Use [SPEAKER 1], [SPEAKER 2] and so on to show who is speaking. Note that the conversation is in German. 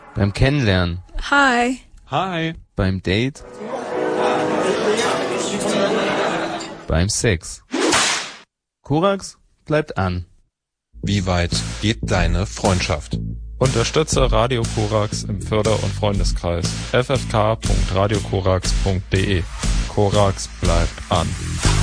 [SPEAKER 1] Beim Kennenlernen.
[SPEAKER 2] Hi.
[SPEAKER 3] Hi.
[SPEAKER 1] Beim Date. Beim Sex. Korax bleibt an.
[SPEAKER 3] Wie weit geht deine Freundschaft?
[SPEAKER 4] Unterstütze Radio Korax im Förder- und Freundeskreis. ffk.radiokorax.de. Korax bleibt an.